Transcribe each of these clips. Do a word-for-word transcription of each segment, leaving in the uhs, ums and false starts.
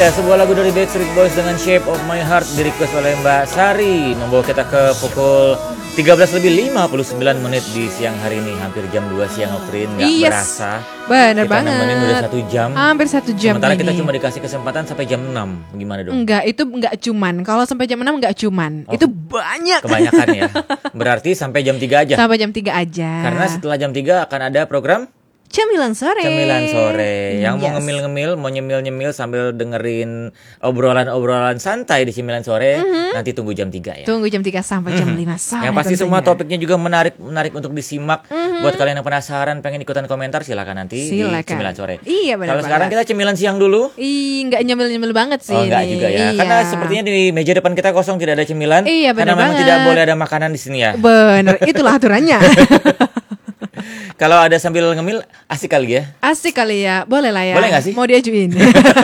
Ya, sebuah lagu dari Backstreet Boys dengan Shape of My Heart di request oleh Mbak Sari, membawa kita ke pukul tiga belas lebih lima puluh sembilan menit di siang hari ini, hampir jam dua siang Okrin, nggak yes. berasa. Bener kita banget. nemenin udah satu jam. Hampir satu jam. Sementara ini. kita cuma dikasih kesempatan sampai jam enam. Gimana dong? Enggak, itu enggak cuman. Kalau sampai jam enam enggak cuman. Oh, itu banyak. Kebanyakan ya. Berarti sampai jam tiga aja. Sampai jam tiga aja. Karena setelah jam tiga akan ada program Cemilan sore. Cemilan sore. Yang yes. mau ngemil-ngemil, mau nyemil-nyemil sambil dengerin obrolan-obrolan santai di Cemilan sore, mm-hmm. nanti tunggu jam tiga ya. Tunggu jam tiga sampai jam lima sore. Yang pasti tentunya. Semua topiknya juga menarik menarik untuk disimak. Mm-hmm. Buat kalian yang penasaran pengen ikutan komentar, silakan nanti silakan. Di Cemilan sore. Iya benar. Kalau sekarang kita cemilan siang dulu. Ih, enggak nyemil-nyemil banget sih. Oh, enggak ini. juga ya. Iya. Karena sepertinya di meja depan kita kosong, tidak ada cemilan. Iya, karena memang banget. tidak boleh ada makanan di sini ya. Bener, itulah aturannya. Kalau ada sambil ngemil, asik kali ya. Asik kali ya, boleh lah ya. Boleh gak sih? Mau diajuin.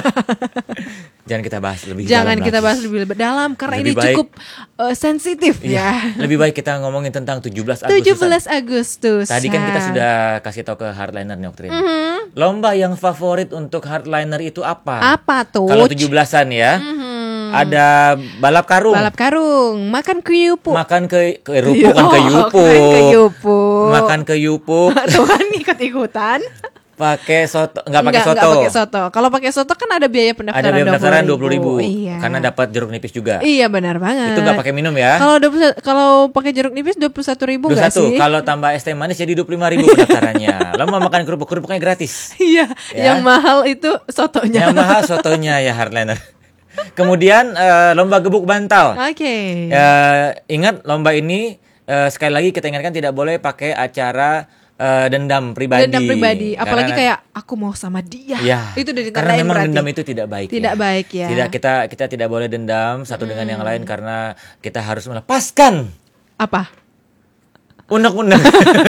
Jangan kita bahas lebih Jangan dalam. kita lagi. bahas lebih dalam karena lebih ini baik, cukup uh, sensitif iya, ya. Lebih baik kita ngomongin tentang tujuh belas Agustus. tujuh belas Agustus. Tadi kan kita sudah kasih tahu ke hardliner nih, Oktrin. Mm-hmm. Lomba yang favorit untuk hardliner itu apa? Apa tuh? Kalau tujuh belasan ya. Mm-hmm. Ada balap karung. Balap karung, makan keyupu. Makan ke kerupuk kan oh, keyupu. keyupu. Makan keyupu. Tuh kan ikut-ikutan. Pakai soto, enggak pakai soto. Enggak pakai soto. Kalau pakai soto kan ada biaya pendaftaran. Ada biaya pendaftaran dua puluh ribu. Iya. Karena dapat jeruk nipis juga. Iya benar banget. Itu enggak pakai minum ya. Kalau kalau pakai jeruk nipis dua puluh satu ribu enggak sih? Kalau tambah es teh manis jadi dua puluh lima ribu pendaftarannya. Lo mau makan kerupuk, kerupuknya gratis. Iya, ya? Yang mahal itu sotonya. Yang mahal sotonya ya hardliner. Kemudian uh, lomba gebuk bantal. Oke. Okay. Uh, ingat lomba ini uh, sekali lagi kita ingatkan tidak boleh pakai acara uh, dendam pribadi. Dendam pribadi, apalagi karena, kayak aku mau sama dia. Ya, itu udah ditandain karena memang berarti. dendam itu tidak baik. Tidak ya. baik ya. Tidak kita kita tidak boleh dendam satu hmm. dengan yang lain karena kita harus melepaskan apa? Unek-unek.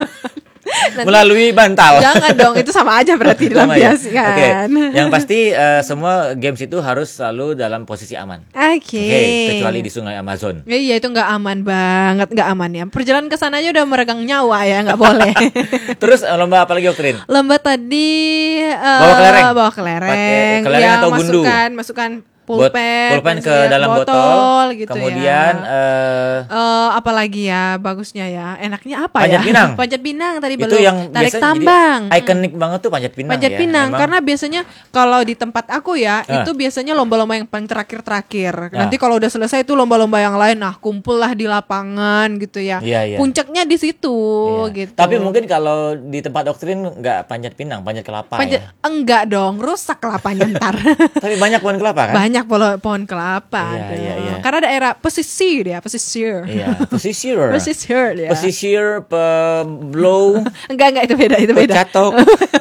Melalui bantal. Jangan dong, itu sama aja berarti dilampiaskan. Ya? Okay. Yang pasti uh, semua games itu harus selalu dalam posisi aman. Oke. Okay. Okay, kecuali di Sungai Amazon. Iya, itu nggak aman banget, nggak aman ya. Perjalanan ke sana aja udah meregang nyawa ya, nggak boleh. Terus lomba apa lagi, Oktrin? Lomba tadi uh, bawa kelereng. Bawa kelereng. Pakai kelereng ya, atau gundu. Masukkan, masukkan pulpen, pulpen ke ya, dalam botol, botol gitu kemudian ya. uh, uh, apa lagi ya bagusnya ya, enaknya apa panjat ya? Pinang. Panjat pinang tadi itu belum. Yang tarik tambang. Ikonik banget tuh panjat pinang. Panjat ya, pinang memang. karena biasanya kalau di tempat aku ya uh. itu biasanya lomba-lomba yang paling terakhir-terakhir. Uh. Nanti kalau udah selesai itu lomba-lomba yang lain, nah kumpul lah di lapangan gitu ya. Iya, iya. Puncaknya di situ iya. gitu. Tapi mungkin kalau di tempat Oktrin nggak panjat pinang, panjat kelapa panjat, ya. Enggak dong, rusak kelapanya ntar. Tapi banyak pohon kelapa kan? Banyak pohon kelapa. Iya, iya, iya. Karena daerah pesisir ya, pesisir. Iya, pesisir. pesisir ya. Pesisir, peblow. Enggak, enggak itu beda, itu beda. Pecatok.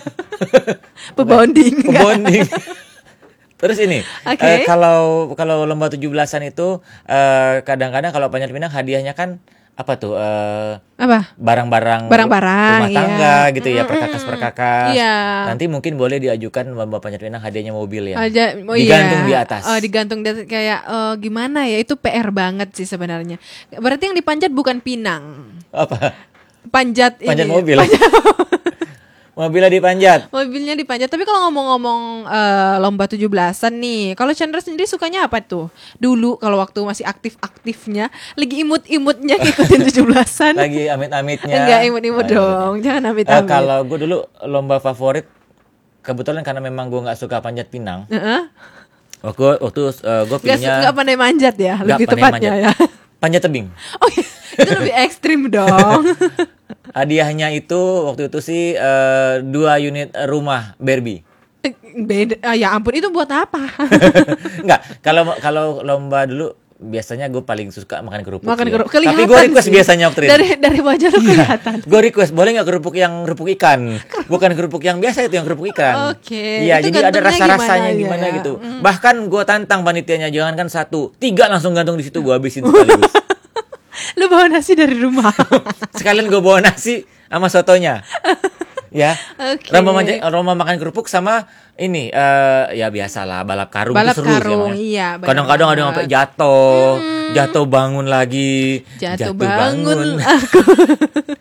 Pebonding. Pebonding. Terus ini, okay. uh, kalau kalau lomba tujuh belasan itu uh, kadang-kadang kalau panjat pinang hadiahnya kan apa tuh uh, apa barang-barang barang-barang rumah tangga iya. gitu ya, perkakas-perkakas. Iya. Nanti mungkin boleh diajukan lomba panjat pinang hadiahnya mobil ya. Aja, oh digantung iya. di atas. Oh, digantung di atas kayak uh, gimana ya, itu P R banget sih sebenarnya. Berarti yang dipanjat bukan pinang. Apa? Panjat, panjat ini. mobil. Panjat mobilnya dipanjat. Mobilnya dipanjat. Tapi kalau ngomong-ngomong uh, lomba tujuh belasan nih, kalau Chandra sendiri sukanya apa tuh? Dulu kalau waktu masih aktif-aktifnya, lagi imut-imutnya ngikutin tujuh belasan. Lagi amit-amitnya. Enggak imut-imut uh, dong, jangan amit-amit. Uh, kalau gue dulu lomba favorit, kebetulan karena memang gue nggak suka panjat pinang. Uh-huh. Waktu waktu uh, gue pilihnya. Nggak pandai manjat ya, lebih tepatnya ya. Panjat tebing. Oh iya, itu lebih ekstrim dong. Hadiahnya itu waktu itu sih uh, dua unit rumah Barbie. Beda, oh, ya ampun, itu buat apa? Enggak, kalau kalau lomba dulu biasanya gue paling suka makan kerupuk. Makan ya. kerupuk. Kelihatan. Tapi gue request sih. biasanya Oktrin. Dari dari wajah lu kelihatan. Iya, gue request boleh nggak kerupuk yang kerupuk ikan, bukan kerupuk yang biasa itu yang kerupuk ikan. Oke. Okay. Iya, jadi ada rasa-rasanya gimana, gimana ya? gitu. Mm. Bahkan gue tantang panitianya, jangankan satu, tiga langsung gantung di situ gue habisin sekaligus. Lu bawa nasi dari rumah. Sekalian gue bawa nasi sama sotonya. Ya, okay. Roma, Roma makan kerupuk sama ini uh, ya biasalah balap karung. Balap itu seru karung, sih, iya. Kadang-kadang ada yang sampai jatuh, hmm. jatuh bangun lagi, jatuh, jatuh bangun, bangun. aku.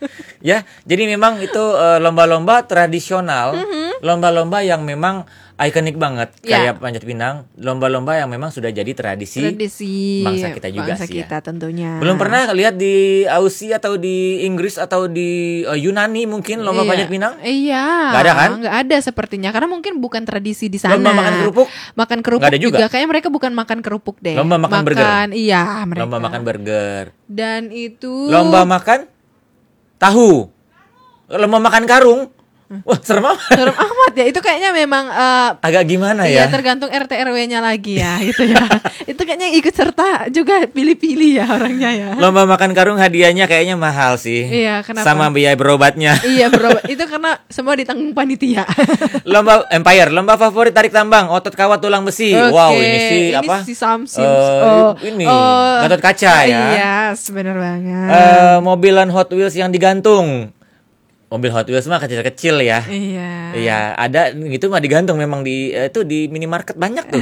Ya, jadi memang itu uh, lomba-lomba tradisional, Mm-hmm. lomba-lomba yang memang ikonik banget, Ya. kayak Panjat Pinang, lomba-lomba yang memang sudah jadi tradisi, Tradisi bangsa kita juga bangsa sih ya. kita tentunya. Belum pernah lihat di Aussie atau di Inggris atau di uh, Yunani mungkin lomba Iya. Panjat Pinang? Iya. Nggak ada kan? Nggak ada sepertinya karena mungkin bukan tradisi di sana. Lomba makan kerupuk? Makan kerupuk Nggak ada juga? Kayaknya mereka bukan makan kerupuk deh. Lomba makan burger? Iya, mereka. Lomba makan burger. Dan itu Lomba makan tahu. Lomba makan karung. Wah, serem amat. serem amat ya. Itu kayaknya memang eh, Agak gimana iya, ya? tergantung R T R W-nya lagi ya gitu ya. Itu kayaknya ikut serta juga pilih-pilih ya orangnya ya. Lomba makan karung hadiahnya kayaknya mahal sih. Iya, kenapa? Sama biaya berobatnya. Iya bro, itu karena semua ditanggung panitia. Lomba Empire, lomba favorit tarik tambang, otot kawat tulang besi. Wow, Oke, ini si apa? si Sam Sims. Eh, ini Gatot Kaca ya. Iya, sebenar banget. Eh, mobilan Hot Wheels yang digantung. Mobil Hot Wheels mah kecil-kecil ya. Iya. Iya, ada gitu mah digantung memang di eh, itu di minimarket banyak tuh.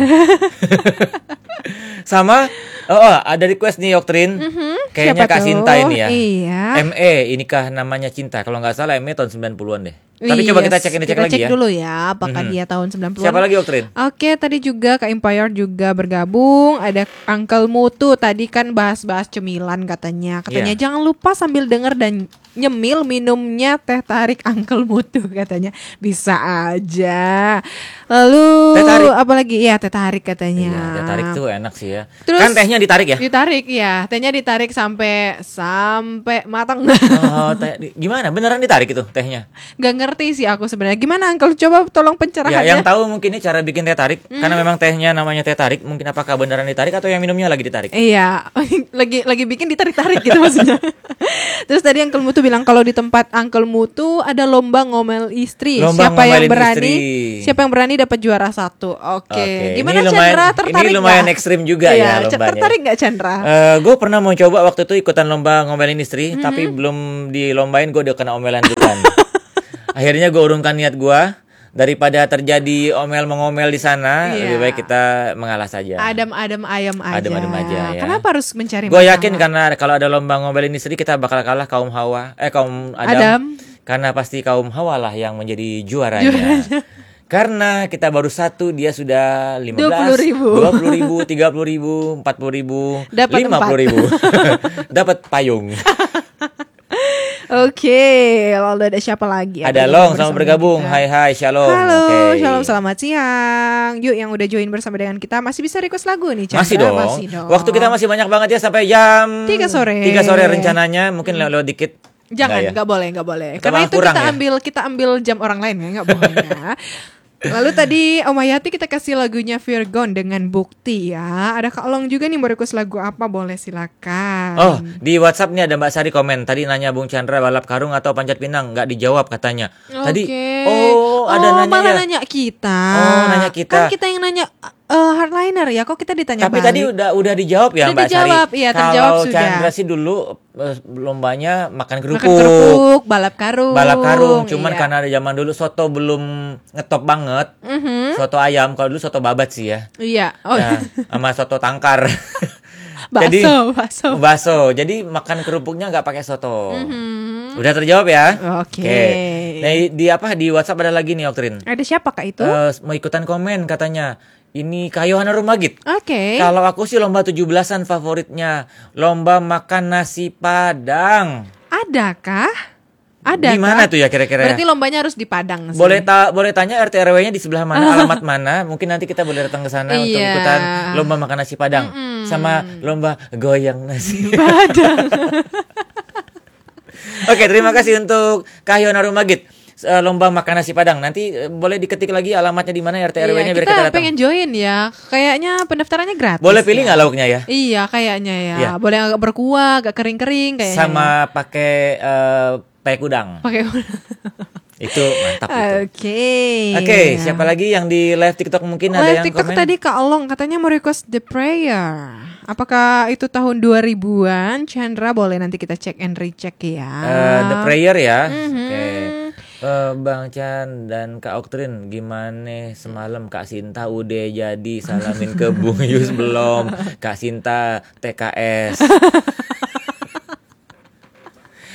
Sama oh, oh, ada request nih Yoktrin. Kayaknya Siapa Kak tuh? Sinta ini ya. Iya. M E inikah namanya cinta. Kalau nggak salah M E tahun sembilan puluhan deh. Tapi Iya, coba kita cek ini cek kita lagi cek ya. dulu ya apakah Mhm. dia tahun sembilan puluhan. Siapa lagi Yoktrin? Oke, tadi juga Kak Empire juga bergabung. Ada Uncle Mutu tadi kan bahas-bahas cemilan katanya. Katanya Iya. jangan lupa sambil denger dan nyemil minumnya teh tarik Uncle Mutu katanya. Bisa aja. Lalu Teh tarik. apa lagi? Iya, teh tarik katanya. Iya, teh tarik tuh enak sih ya. Terus- Kan tehnya ditarik ya? Ditarik ya, tehnya ditarik sampai sampai matang. Oh, teh, di- gimana? Beneran ditarik itu tehnya? Gak ngerti sih aku sebenarnya. Gimana Uncle? Coba tolong Ya, pencerahannya. yang tahu mungkin ini cara bikin teh tarik. Karena memang tehnya namanya teh tarik. Mungkin apakah beneran ditarik atau yang minumnya lagi ditarik? Iya, lagi lagi bikin ditarik-tarik gitu maksudnya. Terus tadi Uncle Mutu bilang kalau di tempat Uncle Mutu ada lomba ngomel istri. Lomba siapa yang ngomelin berani? istri. Siapa yang berani dapat juara satu. Oke. Oke, Gimana ini lumayan- Chandra? Tertarik ini lumayan nggak? ekstrim juga Iya, ya Ch- lombanya. Tertarik nggak Chandra? gue pernah mau coba waktu itu ikutan lomba ngomelin istri, Mm-hmm. tapi belum dilombain gue udah kena omelan duluan. Akhirnya gue urungkan niat gue, daripada terjadi omel mengomel di sana, Iya. lebih baik kita mengalah saja. Adem-adem ayam aja. Adem-adem aja, ya. Kenapa harus mencari Gue yakin karena kalau ada lomba ngomelin istri kita bakal kalah kaum Hawa, eh kaum Adam, Adam. karena pasti kaum Hawa lah yang menjadi juaranya. Karena kita baru satu, dia sudah lima belas, dua puluh ribu. dua puluh ribu, tiga puluh ribu, empat puluh ribu, Dapat lima puluh ribu. Dapat payung. Oke, lalu ada siapa lagi? Ada yang Long bersama sama bergabung. kita? Hai hai, shalom. Halo, Oke. shalom, selamat siang. Yuk yang udah join bersama dengan kita masih bisa request lagu nih, Chandra? Masih dong. Masih dong. Waktu kita masih banyak banget ya sampai jam Tiga sore. tiga sore rencananya, mungkin lewat dikit. Jangan, Nggak ya? nggak boleh, nggak boleh. Atau Karena malah itu kurang kita ya? ambil kita ambil jam orang lain ya, nggak boleh ya. Lalu tadi Om Hayati kita kasih lagunya Virgon dengan Bukti ya. Ada Kak Long juga nih mau request lagu apa, boleh silakan. Oh, di WhatsApp nih ada Mbak Sari komen. Tadi nanya Bung Chandra balap karung atau panjat pinang, nggak dijawab katanya. Tadi Oke. oh, ada Oh, nanya malah ya. nanya kita. Oh, nanya kita. Kan kita yang nanya eh, hardliner ya, kok kita ditanya Tapi balik? tadi udah udah dijawab ya Udah Mbak dijawab, Sari. iya, terjawab Kalau sudah. Chandra sih dulu eh, lombanya makan kerupuk. Makan kerupuk, balap karung. Balap karung, cuman iya. karena ada zaman dulu soto belum ngetop banget. Mhm. Soto ayam, kalau dulu soto babat sih ya. Iya. Oh, Nah, sama soto tangkar. bakso, Jadi bakso. bakso. Jadi makan kerupuknya nggak pakai soto. Mhm. Udah terjawab ya? Oke. Nah, di apa di WhatsApp ada lagi nih Oktrin. Ada siapa Kak itu? Eh, mau ikutan komen katanya. Ini Kak Yohana Rumagit. Oke. Kalau aku sih lomba tujuh belasan favoritnya. Lomba makan nasi Padang. Adakah? Ada Gimana tuh ya kira-kira? Berarti lombanya harus di Padang sih. Boleh ta boleh tanya R T R W-nya di sebelah mana, alamat mana? Mungkin nanti kita boleh datang ke sana untuk Iya. ikutan lomba makan nasi Padang sama lomba goyang nasi. Padang. Oke, terima kasih untuk Kak Yohana Rumagit. Eh, lomba makan nasi Padang. Nanti eh, boleh diketik lagi alamatnya di mana R T R W-nya Iya, biar kita kita datang. pengen join ya. Kayaknya pendaftarannya gratis. Boleh pilih ya. nggak lauknya ya? Iya, kayaknya ya. Iya. Boleh agak berkuah, agak kering-kering kayaknya. Sama pakai eh, pakai udang. pakai. Itu mantap itu. Oke. Oke, siapa lagi yang di live TikTok mungkin ada Live yang TikTok komen? tadi Kak Olong katanya mau request The Prayer. Apakah itu tahun dua ribuan? Chandra boleh nanti kita cek and recheck ya. Eh, The Prayer ya. Mhm. Oke. Eh, Bang Chan dan Kak Oktrin, gimana semalam Kak Sinta udah jadi salamin ke Bung Yus belum? Kak Sinta T K S.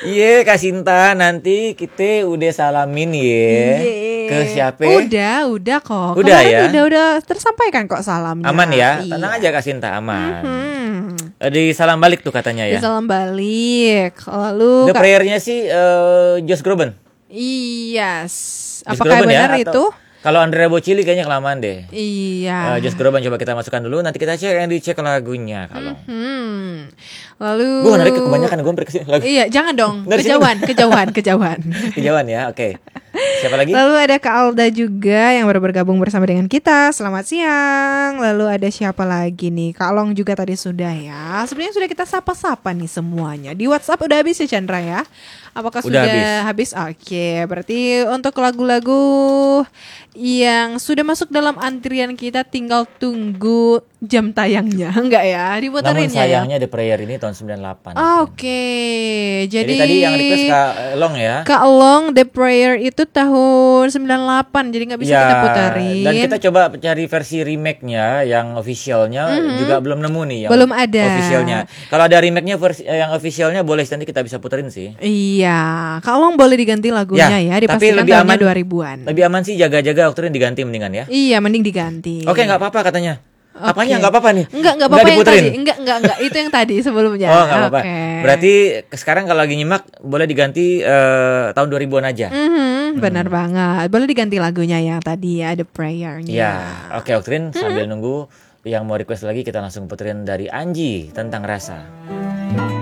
Iya Kak Sinta, nanti kita udah salamin ya. Iya. Ke siapa? Udah, udah kok. Udah Kemarin ya? Udah, udah tersampaikan kok salamnya. Aman ya? Iya. Tenang aja Kak Sinta, aman. Hmm. Eh, Di salam balik tuh katanya ya. Di salam balik. Lalu The Kak- prayer-nya sih eh, Josh Groban. Yes. Josh Apakah Groban ya, benar atau- itu? Kalau Andrea Bocelli kayaknya kelamaan deh. Iya. Eh, Josh Groban coba kita masukkan dulu, nanti kita cek yang dicek lagunya kalau. Hmm. Lalu Gue narik ke kebanyakan, gue hampir kesini lagu. Iya, jangan dong. Dari sini. Kejauhan, kejauhan, kejauhan. Kejauhan ya, oke. Siapa lagi? Lalu ada Kak Alda juga yang baru bergabung bersama dengan kita. Selamat siang. Lalu ada siapa lagi nih? Kak Long juga tadi sudah ya. Sebenarnya sudah kita sapa-sapa nih semuanya. Di WhatsApp udah habis ya Chandra ya? Apakah Udah sudah habis? Oke, berarti untuk lagu-lagu yang sudah masuk dalam antrian kita tinggal tunggu jam tayangnya. Enggak ya? Namun Diputerin ya? sayangnya The Prayer ini tahun sembilan puluh delapan. Oke, Jadi, jadi, tadi yang request Kak Long ya. Kak Long The Prayer itu tahun sembilan puluh delapan, jadi nggak bisa Ya, kita puterin. dan kita coba cari versi remake-nya yang officialnya juga belum nemu nih yang Belum ada. officialnya. Kalau ada remake-nya versi eh, yang officialnya boleh nanti kita bisa puterin sih. Iya, Kak Long boleh diganti lagunya ya, tapi dipastikan lebih tahunnya aman dua ribuan. Lebih aman sih jaga-jaga waktu ini diganti mendingan ya. Iya, mending diganti. Oke, nggak apa-apa katanya. Oke. Apanya nggak apa-apa nih? Enggak, enggak apa-apa yang diputerin? tadi. Enggak, enggak, enggak. Itu yang tadi sebelumnya. Oh, nggak apa-apa. Oke. Berarti ke- sekarang kalau lagi nyimak boleh diganti eh, tahun dua ribuan aja. Mhm, benar banget. Boleh diganti lagunya yang tadi ya, The Prayer-nya. Ya, oke Oktrin, sambil nunggu yang mau request lagi kita langsung puterin dari Anji tentang rasa.